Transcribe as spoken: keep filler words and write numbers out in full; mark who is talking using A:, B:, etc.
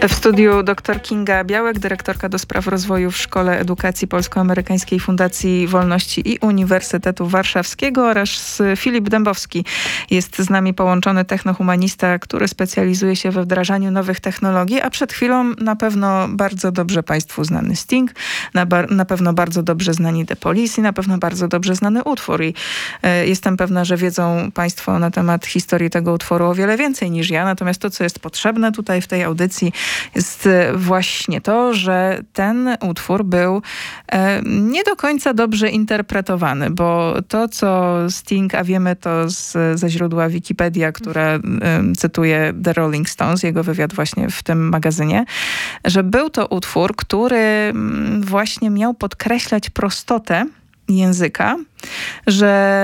A: W studiu dr Kinga Białek, dyrektorka do spraw rozwoju w Szkole Edukacji Polsko-Amerykańskiej Fundacji Wolności i Uniwersytetu Warszawskiego, oraz Filip Dębowski. Jest z nami połączony technohumanista, który specjalizuje się we wdrażaniu nowych technologii, a przed chwilą na pewno bardzo dobrze Państwu znany Sting, na, bar- na pewno bardzo dobrze znani The Police i na pewno bardzo dobrze znany utwór. I y, jestem pewna, że wiedzą Państwo na temat historii tego utworu o wiele więcej niż ja. Natomiast to, co jest potrzebne tutaj w tej audycji, jest właśnie to, że ten utwór był e, nie do końca dobrze interpretowany, bo to, co Sting, a wiemy to z, ze źródła Wikipedia, które e, cytuje The Rolling Stones, jego wywiad właśnie w tym magazynie, że był to utwór, który właśnie miał podkreślać prostotę języka, że